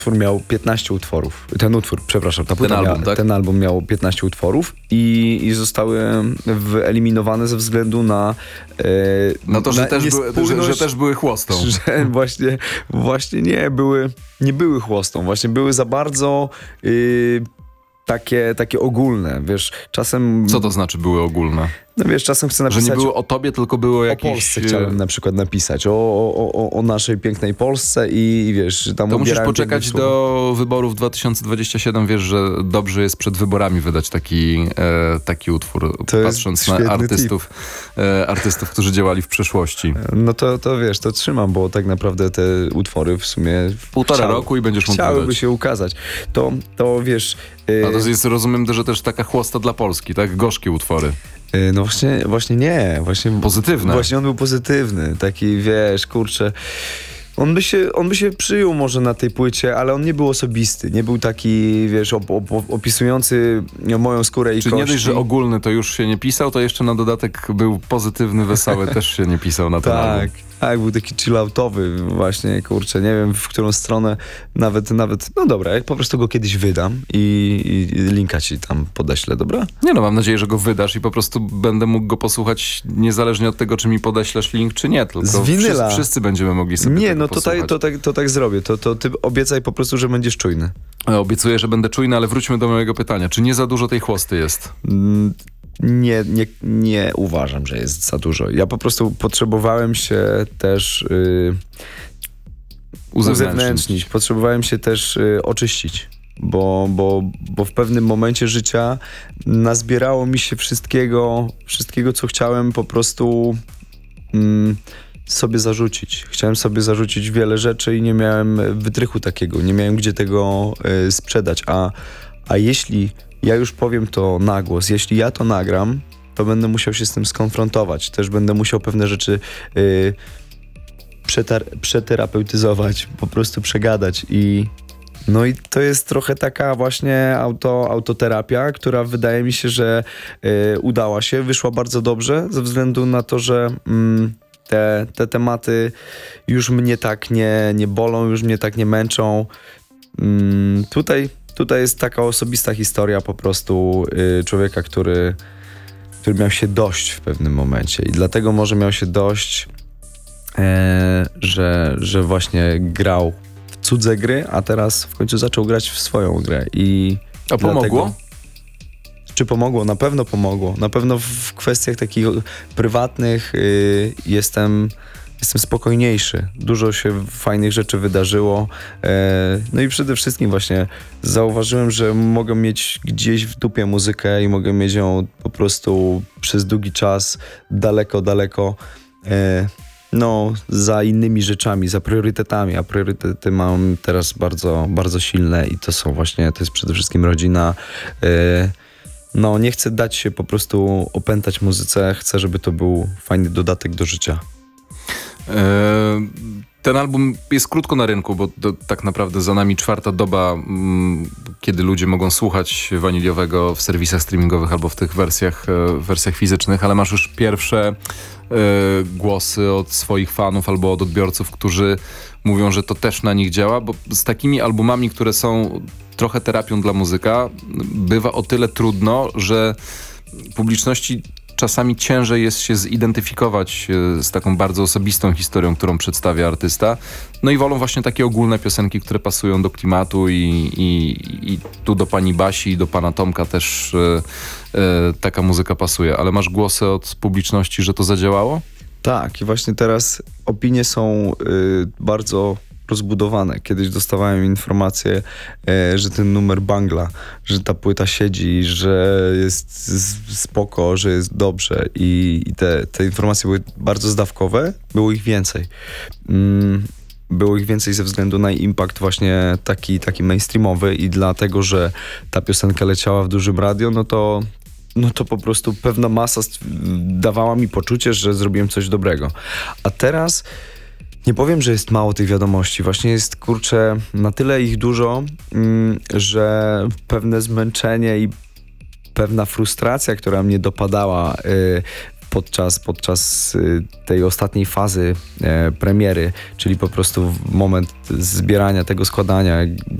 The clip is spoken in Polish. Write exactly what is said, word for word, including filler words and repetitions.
utwór miał piętnaście utworów. Ten utwór, przepraszam, ta płyta ten, album, miała, tak? ten album miał piętnaście utworów i, i zostały wyeliminowane ze względu na e, No to, że, na też były, że, że też były chłostą. Że właśnie, właśnie nie były, nie były chłostą. Właśnie były za bardzo y, takie, takie ogólne, wiesz, czasem... Co to znaczy były ogólne? No wiesz, czasem chcę napisać... Że nie było o tobie, tylko było o jakieś... O Polsce chciałem na przykład napisać, o, o, o, o naszej pięknej Polsce i, i wiesz, tam To musisz ubierałem poczekać do wyborów dwa tysiące dwudziestego siódmego. Wiesz, że dobrze jest przed wyborami wydać taki, e, taki utwór, to patrząc na artystów, e, artystów, którzy działali w przeszłości. No to, to wiesz, to trzymam, bo tak naprawdę te utwory w sumie... Półtora chciały, roku i będziesz mógł chciałyby wydać. się ukazać. To, to wiesz... E, A to jest, rozumiem, że też taka chłosta dla Polski, tak? Gorzkie utwory. No właśnie, właśnie nie. Właśnie, pozytywne. Właśnie on był pozytywny. Taki, wiesz, kurczę... On by, się, on by się przyjął może na tej płycie, ale on nie był osobisty. Nie był taki, wiesz, op, op, opisujący moją skórę i Czyli kości. nie dość, że ogólny to już się nie pisał, to jeszcze na dodatek był pozytywny, wesoły, też się nie pisał na ten album. Tak, tak, był taki chilloutowy właśnie, kurczę, nie wiem w którą stronę, nawet, nawet, no dobra, jak po prostu go kiedyś wydam i, i linka ci tam podeślę, dobra? Nie no, mam nadzieję, że go wydasz i po prostu będę mógł go posłuchać niezależnie od tego, czy mi podeślesz link, czy nie, tylko Z winyla. Wszyscy, wszyscy będziemy mogli sobie Nie, tego no to tak, to, tak, to tak zrobię, to, to ty obiecaj po prostu, że będziesz czujny. Obiecuję, że będę czujny, ale wróćmy do mojego pytania. Czy nie za dużo tej chłosty jest? Mm, Nie, nie, nie uważam, że jest za dużo. Ja po prostu potrzebowałem się też yy, Uzewnętrznić. uzewnętrznić. Potrzebowałem się też yy, oczyścić. Bo, bo, bo w pewnym momencie życia nazbierało mi się wszystkiego, wszystkiego co chciałem po prostu mm, sobie zarzucić. Chciałem sobie zarzucić wiele rzeczy i nie miałem wytrychu takiego. Nie miałem gdzie tego yy, sprzedać. A, a jeśli ja już powiem to na głos, jeśli ja to nagram, to będę musiał się z tym skonfrontować. Też będę musiał pewne rzeczy yy, przetar- przeterapeutyzować, po prostu przegadać i no i to jest trochę taka właśnie auto, autoterapia, która wydaje mi się, że yy, udała się, wyszła bardzo dobrze ze względu na to, że mm, te, te tematy już mnie tak nie, nie bolą, już mnie tak nie męczą. Mm, tutaj Tutaj jest taka osobista historia po prostu y, człowieka, który, który miał się dość w pewnym momencie i dlatego może miał się dość, e, że, że właśnie grał w cudze gry, a teraz w końcu zaczął grać w swoją grę. I a pomogło? Dlatego, czy pomogło? Na pewno pomogło. Na pewno w kwestiach takich prywatnych y, jestem... Jestem spokojniejszy. Dużo się fajnych rzeczy wydarzyło. No i przede wszystkim właśnie zauważyłem, że mogę mieć gdzieś w dupie muzykę i mogę mieć ją po prostu przez długi czas daleko, daleko no, za innymi rzeczami, za priorytetami, a priorytety mam teraz bardzo, bardzo silne i to są właśnie, to jest przede wszystkim rodzina. No, nie chcę dać się po prostu opętać muzyce, chcę, żeby to był fajny dodatek do życia. Ten album jest krótko na rynku, bo to tak naprawdę za nami czwarta doba, m, kiedy ludzie mogą słuchać Waniliowego w serwisach streamingowych albo w tych wersjach, wersjach fizycznych, ale masz już pierwsze e, głosy od swoich fanów albo od odbiorców, którzy mówią, że to też na nich działa, bo z takimi albumami, które są trochę terapią dla muzyka, bywa o tyle trudno, że publiczności czasami ciężej jest się zidentyfikować z taką bardzo osobistą historią, którą przedstawia artysta. No i wolą właśnie takie ogólne piosenki, które pasują do klimatu i, i, i tu do pani Basi i do pana Tomka też e, e, taka muzyka pasuje. Ale masz głosy od publiczności, że to zadziałało? Tak, i właśnie teraz opinie są y, bardzo rozbudowane. Kiedyś dostawałem informację, e, że ten numer bangla, że ta płyta siedzi, że jest spoko, że jest dobrze i, i te, te informacje były bardzo zdawkowe, było ich więcej. Mm, było ich więcej ze względu na impact właśnie taki, taki mainstreamowy i dlatego, że ta piosenka leciała w dużym radio, no to no to po prostu pewna masa dawała mi poczucie, że zrobiłem coś dobrego. A teraz nie powiem, że jest mało tych wiadomości. Właśnie jest, kurczę, na tyle ich dużo, mm, że pewne zmęczenie i pewna frustracja, która mnie dopadała y, podczas, podczas y, tej ostatniej fazy e, premiery, czyli po prostu w moment zbierania tego składania,